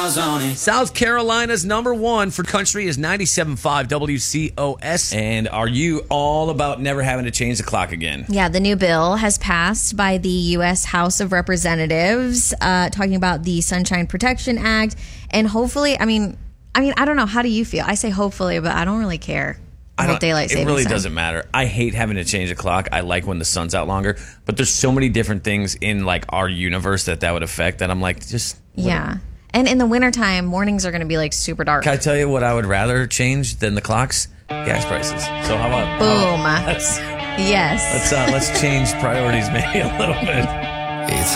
Mazzoni. South Carolina's number one for country is 97.5 WCOS. And are you all about never having to change the clock again? Yeah, the new bill has passed by the U.S. House of Representatives, talking about the Sunshine Protection Act. And hopefully, I mean, I don't know. How do you feel? I say hopefully, but I don't really care. Daylight savings it really time. doesn't matter. I hate having to change the clock. I like when the sun's out longer, but there's so many different things in like our universe that would affect that I'm like, just yeah. And in the wintertime, mornings are going to be like super dark. Can I tell you what I would rather change than the clocks? Gas prices. So how about boom? Yes. Let's change priorities maybe a little bit. It's